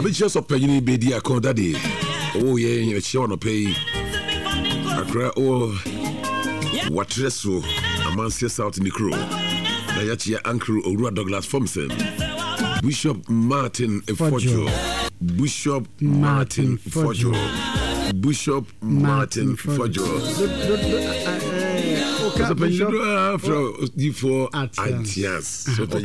just a penny baby a call daddy. Oh, yeah, she wanna pay. I cry, oh, what resso? A man says out in the crew. Nayachi Uncle Ora Douglas Thompson. Bishop Martin Fojo. Bishop Martin Fojo. Bishop Martin Fojo. Bishop Antias.